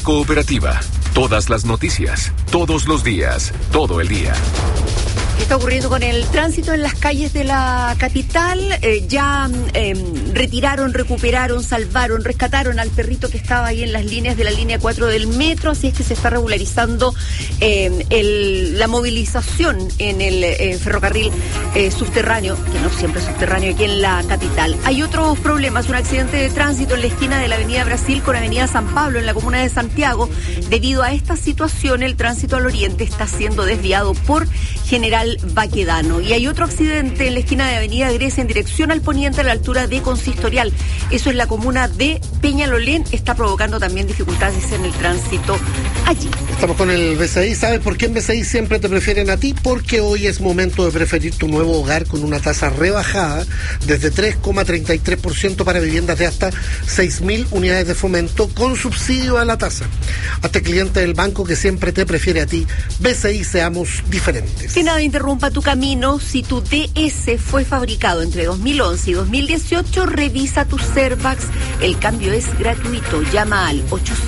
Cooperativa. Todas las noticias, todos los días, todo el día. ¿Qué está ocurriendo con el tránsito en las calles de la capital? Retiraron, recuperaron, salvaron, rescataron al perrito que estaba ahí en las líneas de la línea 4 del metro, así es que se está regularizando la movilización en el ferrocarril subterráneo, que no siempre es subterráneo, aquí en la capital. Hay otros problemas, un accidente de tránsito en la esquina de la avenida Brasil con avenida San Pablo en la comuna de Santiago. Debido a esta situación, el tránsito al oriente está siendo desviado por General Baquedano. Y hay otro accidente en la esquina de avenida Grecia en dirección al poniente a la altura de Consistorial. Eso es la comuna de Peñalolén. Está provocando también dificultades en el tránsito allí. Estamos con el BCI. ¿Sabes por qué en BCI siempre te prefieren a ti? Porque hoy es momento de preferir tu nuevo hogar con una tasa rebajada desde 3,33% para viviendas de hasta 6.000 unidades de fomento con subsidio a la tasa. Hazte cliente del banco que siempre te prefiere a ti. BCI, seamos diferentes. Que nada interrumpa tu camino. Si tu DS fue fabricado entre 2011 y 2018, revisa tu Cervax. El cambio es gratuito. Llama al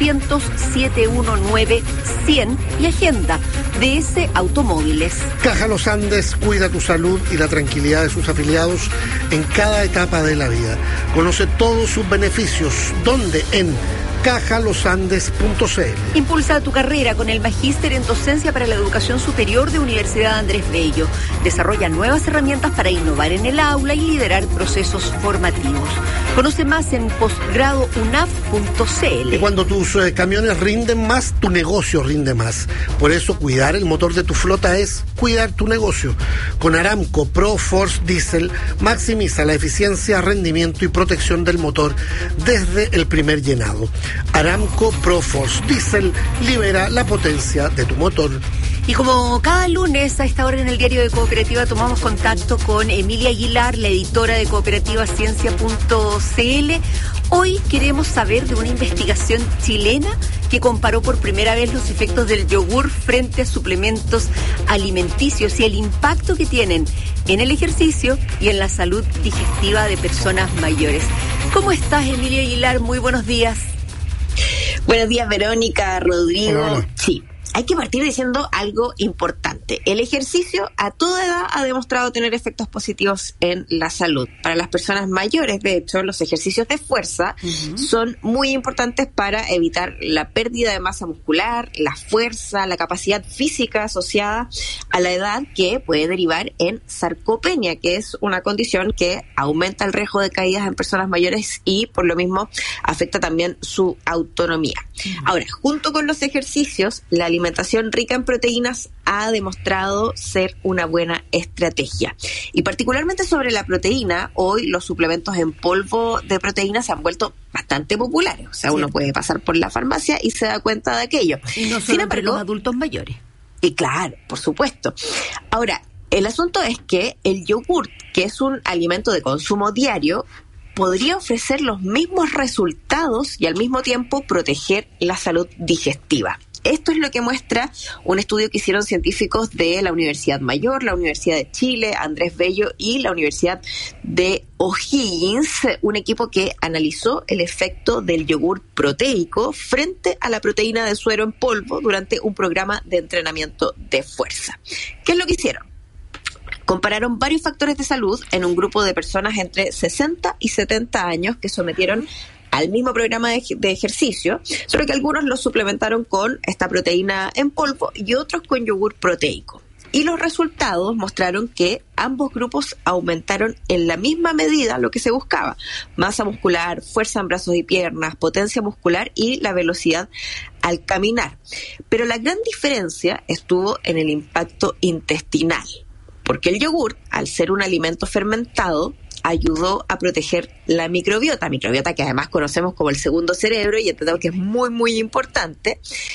800-719-100 y agenda DS Automóviles. Caja Los Andes cuida tu salud y la tranquilidad de sus afiliados en cada etapa de la vida. Conoce todos sus beneficios. ¿Dónde? En cajalosandes.cl. Impulsa tu carrera con el Magíster en Docencia para la Educación Superior de Universidad Andrés Bello. Desarrolla nuevas herramientas para innovar en el aula y liderar procesos formativos. Conoce más en posgradounaf.cl. Y cuando tus camiones rinden más, tu negocio rinde más. Por eso cuidar el motor de tu flota es cuidar tu negocio. Con Aramco Pro Force Diesel maximiza la eficiencia, rendimiento y protección del motor desde el primer llenado. Aramco Pro Force Diesel libera la potencia de tu motor. Y como cada lunes a esta hora en el Diario de Cooperativa tomamos contacto con Emilia Aguilar, la editora de cooperativaciencia.cl. Hoy queremos saber de una investigación chilena que comparó por primera vez los efectos del yogur frente a suplementos alimenticios y el impacto que tienen en el ejercicio y en la salud digestiva de personas mayores. ¿Cómo estás, Emilia Aguilar? Muy buenos días. Buenos días, Verónica, Rodrigo. Hola. Sí, hay que partir diciendo algo importante. El ejercicio a toda edad ha demostrado tener efectos positivos en la salud. Para las personas mayores, de hecho, los ejercicios de fuerza son muy importantes para evitar la pérdida de masa muscular, la fuerza, la capacidad física asociada a la edad, que puede derivar en sarcopenia, que es una condición que aumenta el riesgo de caídas en personas mayores y por lo mismo afecta también su autonomía. Ahora, junto con los ejercicios, la alimentación rica en proteínas ha demostrado ser una buena estrategia. Y particularmente sobre la proteína, hoy los suplementos en polvo de proteína se han vuelto bastante populares. O sea, uno puede pasar por la farmacia y se da cuenta de aquello. Y no solo entre los adultos mayores. Y claro, por supuesto. Ahora, el asunto es que el yogurt, que es un alimento de consumo diario, podría ofrecer los mismos resultados y al mismo tiempo proteger la salud digestiva. Esto es lo que muestra un estudio que hicieron científicos de la Universidad Mayor, la Universidad de Chile, Andrés Bello y la Universidad de O'Higgins, un equipo que analizó el efecto del yogur proteico frente a la proteína de suero en polvo durante un programa de entrenamiento de fuerza. ¿Qué es lo que hicieron? Compararon varios factores de salud en un grupo de personas entre 60 y 70 años que sometieron al mismo programa de ejercicio, solo que algunos los suplementaron con esta proteína en polvo y otros con yogur proteico. Y los resultados mostraron que ambos grupos aumentaron en la misma medida lo que se buscaba: masa muscular, fuerza en brazos y piernas, potencia muscular y la velocidad al caminar. Pero la gran diferencia estuvo en el impacto intestinal, porque el yogur, al ser un alimento fermentado, ayudó a proteger la microbiota que además conocemos como el segundo cerebro y entendemos que es muy, muy importante.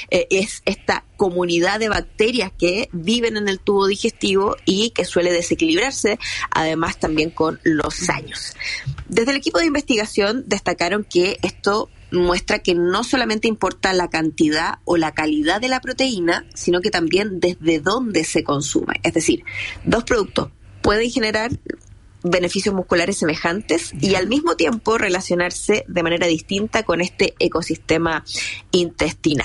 Es esta comunidad de bacterias que viven en el tubo digestivo y que suele desequilibrarse, además también con los años. Desde el equipo de investigación destacaron que esto muestra que no solamente importa la cantidad o la calidad de la proteína, sino que también desde dónde se consume. Es decir, dos productos pueden generar beneficios musculares semejantes y al mismo tiempo relacionarse de manera distinta con este ecosistema intestinal.